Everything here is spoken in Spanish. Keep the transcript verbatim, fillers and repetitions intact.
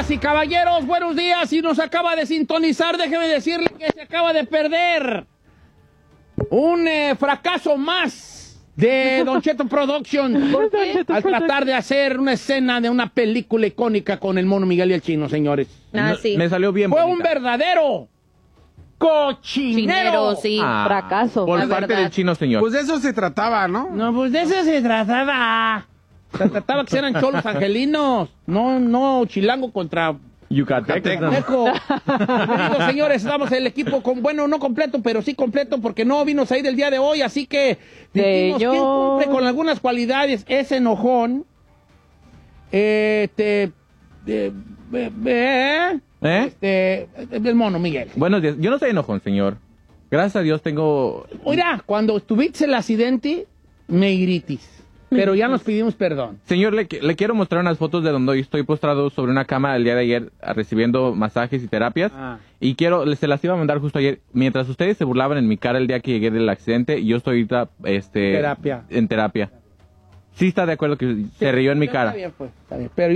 Damas y caballeros, buenos días. Si nos acaba de sintonizar, déjeme decirle que se acaba de perder un eh, fracaso más de Don Cheto Production. ¿Por qué? Al tratar de hacer una escena de una película icónica con el Mono Miguel y el Chino, señores. Ah, sí. Me salió bien Fue bonita. un verdadero cochinero. Chinero, sí. Ah, Fracaso. Por la parte verdad. del Chino, señor. Pues de eso se trataba, ¿no? No, pues de eso se trataba. Se trataba que eran cholos angelinos. No, no, chilango contra... Yucateco. Eco. Amigos, señores, estamos el equipo con, bueno, no completo, pero sí completo, porque no vino Said el día de hoy, así que dijimos, Señor. ¿quién cumple con algunas cualidades? Es enojón. Eh, te, eh, eh, eh, ¿Eh? Este, el Mono Miguel. Buenos días. Yo no soy enojón, señor. Gracias a Dios tengo... Mira, cuando tuviste el accidente, me gritis, pero ya nos pedimos perdón. Señor, le, le quiero mostrar unas fotos de donde hoy estoy postrado sobre una cama el día de ayer ah, recibiendo masajes y terapias. Ah. Y quiero, se las iba a mandar justo ayer. Mientras ustedes se burlaban en mi cara el día que llegué del accidente, yo estoy ahorita este, Terapia. en terapia. Sí está de acuerdo que se rió en mi cara. Está bien, pues, está bien, pero